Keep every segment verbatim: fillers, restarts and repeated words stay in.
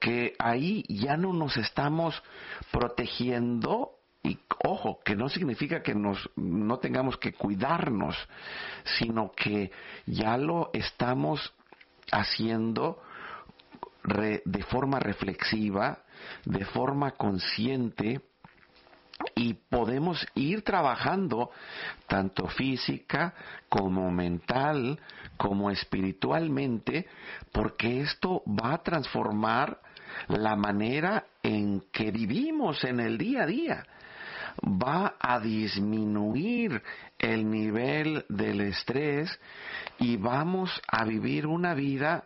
porque ahí ya no nos estamos protegiendo. Y ojo, que no significa que nos no tengamos que cuidarnos, sino que ya lo estamos haciendo re, de forma reflexiva, de forma consciente, y podemos ir trabajando tanto física como mental como espiritualmente, porque esto va a transformar la manera en que vivimos en el día a día. Va a disminuir el nivel del estrés y vamos a vivir una vida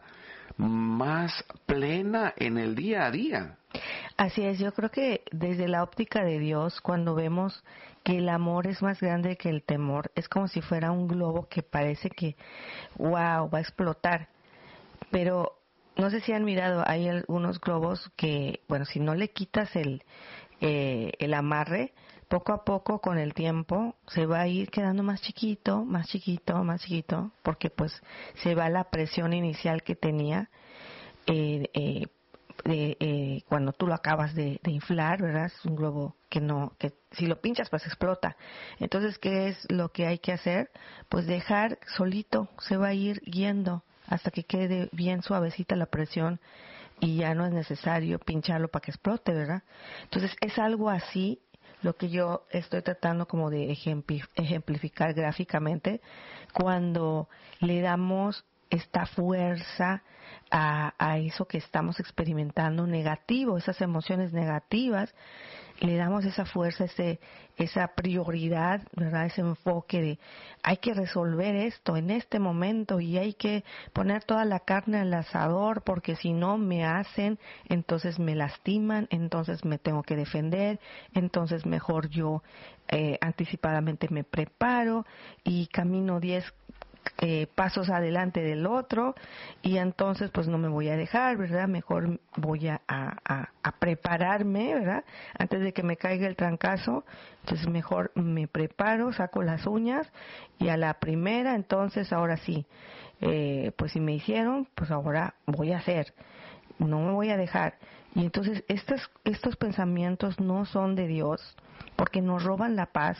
más plena en el día a día. Así es, yo creo que desde la óptica de Dios, cuando vemos que el amor es más grande que el temor, es como si fuera un globo que parece que, wow, va a explotar. Pero no sé si han mirado, hay algunos globos que, bueno, si no le quitas el, eh, el amarre, poco a poco con el tiempo se va a ir quedando más chiquito, más chiquito, más chiquito, porque pues se va la presión inicial que tenía eh, eh, de, eh, cuando tú lo acabas de, de inflar, ¿verdad? Es un globo que no, que si lo pinchas pues explota. Entonces, ¿qué es lo que hay que hacer? Pues dejar solito, se va a ir yendo hasta que quede bien suavecita la presión y ya no es necesario pincharlo para que explote, ¿verdad? Entonces, es algo así lo que yo estoy tratando como de ejemplificar gráficamente cuando le damos esta fuerza a, a eso que estamos experimentando negativo, esas emociones negativas, le damos esa fuerza, ese, esa prioridad, ¿verdad? Ese enfoque de hay que resolver esto en este momento y hay que poner toda la carne al asador porque si no me hacen, entonces me lastiman, entonces me tengo que defender, entonces mejor yo eh, anticipadamente me preparo y camino diez Eh, pasos adelante del otro y entonces pues no me voy a dejar, ¿verdad? Mejor voy a, a, a prepararme, ¿verdad? Antes de que me caiga el trancazo, entonces mejor me preparo, saco las uñas y a la primera, entonces ahora sí, eh, pues si me hicieron, pues ahora voy a hacer, no me voy a dejar. Y entonces estos, estos pensamientos no son de Dios porque nos roban la paz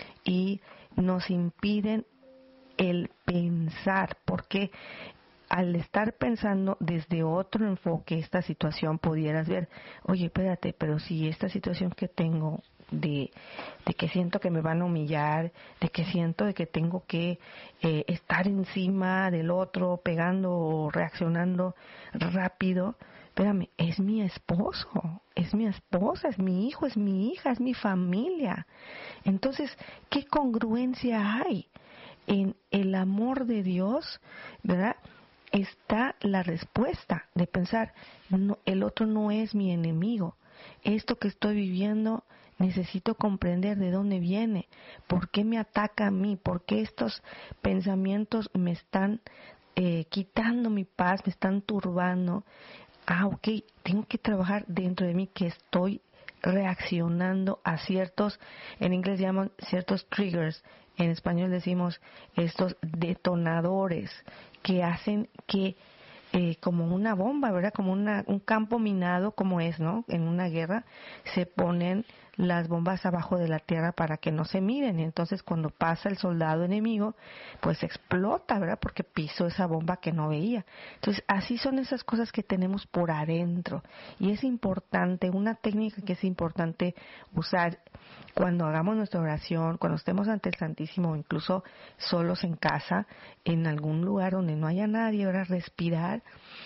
y nos impiden el pensar, porque al estar pensando desde otro enfoque esta situación pudieras ver, oye, espérate, pero si esta situación que tengo de, de que siento que me van a humillar, de que siento de que tengo que eh, estar encima del otro, pegando o reaccionando rápido, espérame, es mi esposo, es mi esposa, es mi hijo, es mi hija, es mi familia. Entonces, ¿qué congruencia hay? En el amor de Dios, ¿verdad? Está la respuesta de pensar, no, el otro no es mi enemigo. Esto que estoy viviendo necesito comprender de dónde viene, por qué me ataca a mí, por qué estos pensamientos me están eh, quitando mi paz, me están turbando. Ah, ok, tengo que trabajar dentro de mí que estoy reaccionando a ciertos, en inglés llaman ciertos triggers, en español decimos estos detonadores que hacen que eh, como una bomba, ¿verdad? Como una, un campo minado, como es, ¿no? En una guerra se ponen las bombas abajo de la tierra para que no se miren. Y entonces cuando pasa el soldado enemigo, pues explota, ¿verdad? Porque pisó esa bomba que no veía. Entonces así son esas cosas que tenemos por adentro. Y es importante, una técnica que es importante usar cuando hagamos nuestra oración, cuando estemos ante el Santísimo, incluso solos en casa, en algún lugar donde no haya nadie, ahora respirar,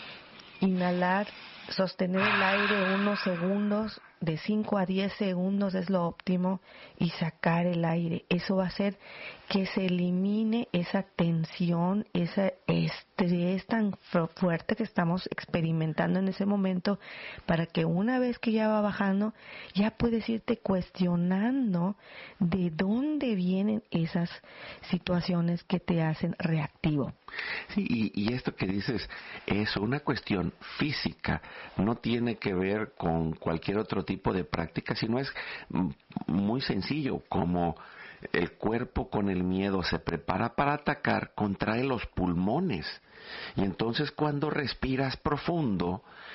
inhalar, sostener el aire unos segundos, de cinco a diez segundos es lo óptimo, y sacar el aire. Eso va a hacer que se elimine esa tensión, ese estrés tan fuerte que estamos experimentando en ese momento, para que una vez que ya va bajando, ya puedes irte cuestionando de dónde vienen esas situaciones que te hacen reactivo. Sí, y, y esto que dices es una cuestión física, no tiene que ver con cualquier otro tipo de práctica, sino es muy sencillo, como el cuerpo con el miedo se prepara para atacar, contrae los pulmones, y entonces cuando respiras profundo,